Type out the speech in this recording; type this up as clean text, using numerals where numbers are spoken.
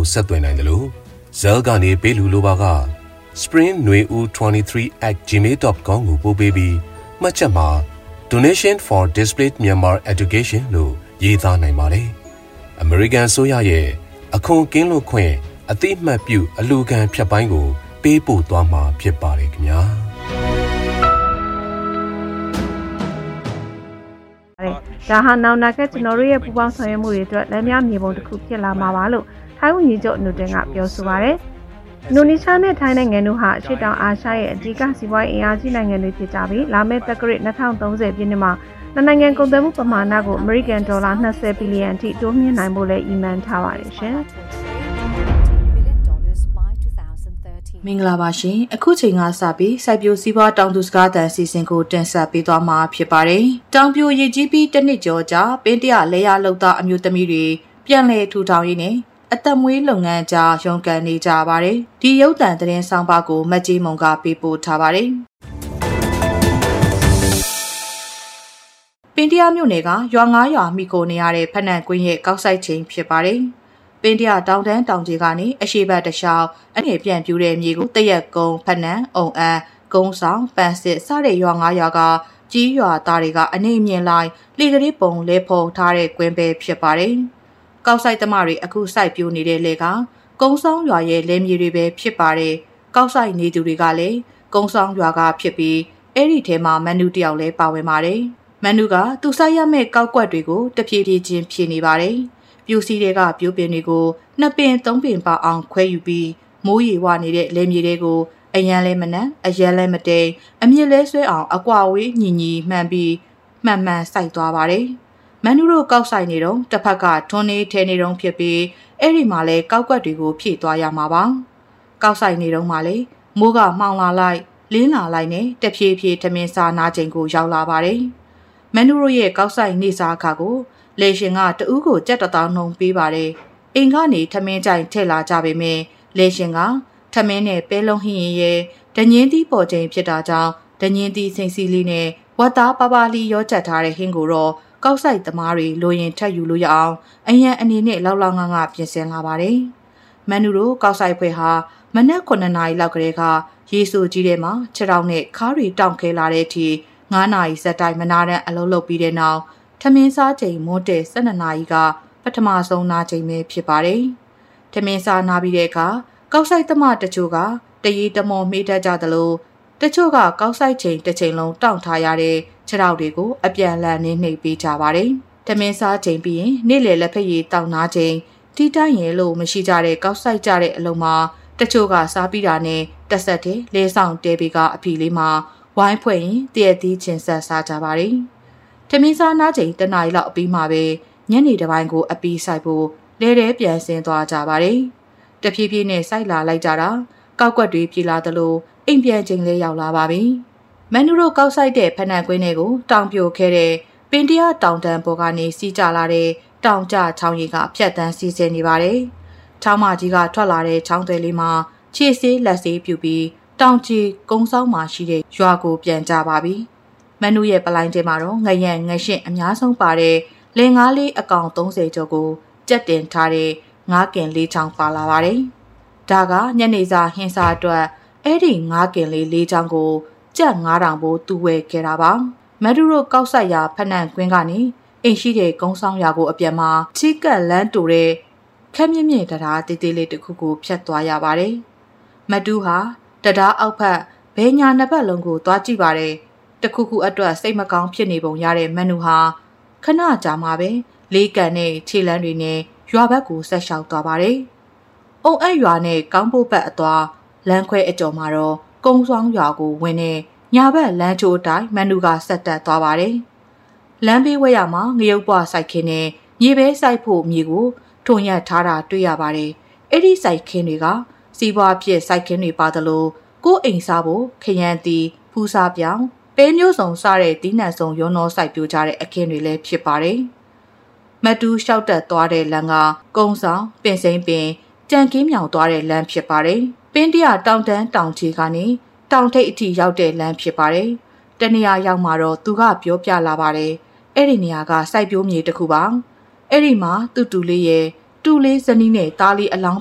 ကိုဆက်သွယ်နိုင်တယ်လို့ဇဲလ်ကနေပေးလူလိုပါက springnueu23@gmail.com ကိုပို့ပေးပြီးမှတ်ချက်မှာ Donation for Displaced Myanmar Education လို့ရေးသားနိုင်ပါတယ်။ American ဆိုရရဲ့အခွန်ကင်းလွတ်ခွင့်အတိအမှတ်ပြုအလူခံဖြတ်ပိုင်းကိုပေးပို့သွားမှာဖြစ်ပါတယ်ခင်ဗျာ။ဒါဟာနောက်နာကကျွန်တော်တို့ရဲ့ပူပေါင်းဆောင်ရွက်မှုတွေအတွက်လက်များမြေပုံတစ်ခုဖြစ်လာမှာပါလို့ထိုင်းဝန်ကြီးချုပ်အနုတင်ကပြောဆိုပါရယ်။အင်ဒိုနီးရှားနဲ့ထိုင်းနိုင်ငံတို့ဟာအရှေ့တောင်အာရှရဲ့အဓိကစီးပွားရေးအင်အားကြီးနိုင်ငံတွေဖြစ်ကြပြီးလာမယ့်သက္ကရာ2030ပြည့်နှစ်မှာနိုင်ငံကုန်သွယ်မှုပမာဏကိုအမေရိကန်ဒေါ်လာ20ဘီလီယံအထိတိုးမြှင့်နိုင်ဖို့လည်းအီမန်ထားပါတယ်ရှင်။မင်္ဂလာပါရှင်အခုချိန်ကစပြီးစိုက်ပျိုးစည်းပွားတောင်သူစကားသံစီစဉ်ကိုတင်ဆက်ပေးသွားမှာဖြစ်ပါတယ်။တောင်ပြိုရည်ကြီးပြီးတစ်နှစ်ကျော်ကြာပင်တရလဲရလောက်သားအမျိုးသမီးတွေပြန်လည်ထူထောင်ရေးနဲ့အသက်မွေးလုပ်ငန်းကြားရုန်းကန်နေကြပါတယ်။ဒီရုပ်သံသတင်းဆောင်ပါကိုမတ်ကြီးမုံကပေးပို့ထားပါတယ်။ပင်တရမြို့နယ်ကရွာ9ရွာမိခိုနေရတဲ့ဖက်နန့်ကွင်းရဲ့ကောက်ဆိုင်ချိန်ဖြစ်ပါတယ်။ပင်တရတောင်တန်းတောင်ကြီးကနေအရှိဘတ်တလျှောက်အငယ်ပြန်ပြူတဲ့မြေကိုတရက်ကုန်းဖက်နန့်အုံအန်းကုန်းဆောင်ပန်းစစ်စတဲ့ရွာ9ရွာကကြီးရွာသားတွေကအနှိမ့်မြင့်လိုက်လေကလေးပုံလဲဖော်ထားတဲ့ကွင်းပဲဖြစ်ပါတယ်။ကောက်ဆိုင်သမားတွေအခုစိုက်ပြိုးနေတဲ့လေကကုန်းဆောင်ရွာရဲ့လဲမြေတွေပဲဖြစ်ပါတယ်။ကောက်ဆိုင်နေသူတွေကလည်းကုန်းဆောင်ရွာကဖြစ်ပြီးအဲ့ဒီထဲမှာမန်နူတယောက်လည်းပါဝင်ပါတယ်။မန်နူကသူဆိုင်ရမဲ့ကောက်ကွက်တွေကိုတဖြည်းဖြည်းချင်းဖြည့်နေပါတယ်။ပြူစီတွေကပြိုးပင်တွေကို2ပင်3ပင်ပါအောင်ခွဲယူပြီးမိုးရေဝနေတဲ့လဲမြေတွေကိုအရန်လဲမနက်အရန်လဲမတိန်အမြင့်လဲဆွဲအောင်အကွာဝေးညီညီမှန်ပြီးမှန်မှန်စိုက်သွားပါတယ်။မန်နူတို့ကောက်ဆိုင်နေတော့တစ်ဖက်ကထွန်းနေထဲနေတော့ဖြစ်ပြီးအဲ့ဒီမှာလဲကောက်ကွက်တွေကိုဖြည့်သွားရမှာပါ။ကောက်ဆိုင်နေတော့မှလဲမိုးကမှောင်လာလိုက်လင်းလာလိုက်နဲ့တဖြည်းဖြည်းထမင်းစားနာချိန်ကိုရောက်လာပါတယ်။မန်နူတို့ရဲ့ကောက်ဆိုင်နေစားအခါကိုလေရှင်ကတဦးကိုကြက်တောင်းနှုံပေးပါတယ်။အိမ်ကနေထမင်းကြိုင်ထည့်လာကြပေမဲ့လေရှင်ကထမင်းနဲ့ပဲလုံးဟင်းရင်ရဲ့ဒညင်းသီးပေါ်ချိန်ဖြစ်တာကြောင့်ဒညင်းသီးစိမ့်စီလေးနဲ့ဝတ်သားပါပါလီရောချက်ထားတဲ့ဟင်းကိုတော့ကောက်ဆိုင်သမားတွေလိုရင်ထပ်ယူလို့ရအောင်အရန်အနေနဲ့လောက်လောက်ငါငါပြင်ဆင်လာပါတယ်။မန်နူတို့ကောက်ဆိုင်ဖွဲ့ဟာမနက်9နာရီလောက်ကလေးကရေဆိုကြီးထဲမှာခြေထောက်နဲ့ခါးတွေတောင့်ခဲလာတဲ့အထိ9နာရီစက်တိုင်းမနာတဲ့အလုပ်လုပ်ပြီးတဲ့နောက်ထမင်းစားချိန်မွန်းတဲ့12နာရီကပထမဆုံးနာချိန်ပဲဖြစ်ပါတယ်။ထမင်းစားနာပြီးတဲ့အခါကောက်ဆိုင်သမားတချို့ကတရီတမော်မေးတတ်ကြသလိုတချို့ကကောက်ဆိုင်ချိန်တစ်ချိန်လုံးတောင့်ထားရတဲ့ခြေထောက်တွေကိုအပြန်လန်နှိမ့်နှိပ်ပေးကြပါတယ်။ထမင်းစားချိန်ပြီးရင်နေ့လယ်လက်ဖက်ရည်တောင့်နာချိန်တီးတိုင်းရဲလို့မရှိကြတဲ့ကောက်ဆိုင်ကြတဲ့အလုံးမှာတချို့ကစားပြီးတာနဲ့တက်ဆက်တဲ့လဲဆောင်တဲပေကအဖီလေးမှာဝိုင်းဖွဲ့ရင်တရက်သီးချင်းဆက်စားကြပါတယ်။ထမင်းစားနာချိန်တနားရီလောက်အပြီးမှပဲညနေတစ်ပိုင်းကိုအပီးဆိုင်ဖို့လဲတဲပြန်ဆင်းသွားကြပါတယ်။တဖြည်းဖြည်းနဲ့စိုက်လာလိုက်ကြတာကောက်ကွက်တွေပြေလာသလိုအိမ်ပြန်ချိန်လေးရောက်လာပါပြီ။မန်နူတို့ကောက်ဆိုင်တဲ့ဖက်နန့်ကွင်းတွေကိုတောင်ပြိုခဲ့တဲ့ပင်တရတောင်တန်းပေါ်ကနေစီးကြလာတဲ့တောင်ကျချောင်းရီကဖြတ်တန်းစီးဆင်းနေပါတယ်။ချောင်းမကြီးကထွက်လာတဲ့ချောင်းသွဲလေးမှာခြေဆေးလက်ဆေးပြုပြီးတောင်ကြီးကုန်းဆောင်မှာရှိတဲ့ရွာကိုပြန်ကြပါပြီ။မန်နူရဲ့ပလိုင်းထဲမှာတော့ငရံငရှင်းအများဆုံးပါတဲ့လင်ငါးလေးအကောင်30ကျော်ကိုကြက်တင်ထားတဲ့ငါးကင်လေးချောင်းပါလာပါတယ်။ဒါကညနေစာဟင်းစာအတွက်အဲ့ဒီငါးကင်လေးလေးချောင်းကိုကြက်9000ဘိုးတူဝဲခဲ့တာပါ။မန်နူတို့ကောက်ဆိုင်ရာဖက်နန့်ကွင်းကနေအိမ်ရှိတဲ့ကုန်းဆောင်ရွာကိုအပြန်မှာချီကက်လန်းတူတဲ့ခက်မြင့်မြင့်တရားတေးသေးလေးတစ်ခုကိုဖြတ်သွားရပါတယ်။မတူးဟာတရားအောက်ဖက်ဘဲညာနှစ်ဖက်လုံးကိုသွားကြည့်ပါတယ်။တခုခုအတွက်စိတ်မကောင်းဖြစ်နေပုံရတဲ့မန်နူဟာခဏကြာမှပဲလေးကန်နဲ့ခြေလန်းတွေနဲ့ရွာဘက်ကိုဆက်လျှောက်သွားပါတယ်။အုံအဲ့ရွာနဲ့ကောင်းဖို့ဘက်အသွားလမ်းခွဲအကျော်မှာတော့ကုန်းဆောင်ရွာကိုဝင်နေညာဘက်လမ်းချိုးအတိုင်းမန်နူကဆက်တက်သွားပါတယ်။လမ်းဘေးဝဲရမှာငရုတ်ပွားစိုက်ခင်းနဲ့မြေပဲစိုက်ဖို့မြေကိုထုံရက်ထားတာတွေ့ရပါတယ်။အဲ့ဒီစိုက်ခင်းတွေကစီးပွားဖြစ်စိုက်ခင်းတွေပါသလိုကိုယ်အိမ်စားဖို့ခရမ်းတီဖူးစားပြောင်းပဲမျိုးစုံစားတဲ့တီးနှံစုံရုံတော်စိုက်ပြိုကြတဲ့အခင်းတွေလည်းဖြစ်ပါတယ်။မတူးလျှောက်တက်သွားတဲ့လမ်းကကုန်းဆောင်ပင်စိမ့်ပင်ကြံကင်းမြောင်သွားတဲ့လမ်းဖြစ်ပါတယ်။ပင်တရတောင်တန်းတောင်ချီကနေတောင်ထိပ်အထိရောက်တဲ့လမ်းဖြစ်ပါတယ်။တနေရာရောက်မှာတော့သူကပြောပြလာပါတယ်။အဲ့ဒီနေရာကစိုက်ပျိုးမြေတစ်ခုပါ။အဲ့ဒီမှာတူတူလေးရဲ့တူလေးဇနီးနဲ့သားလေးအလောင်း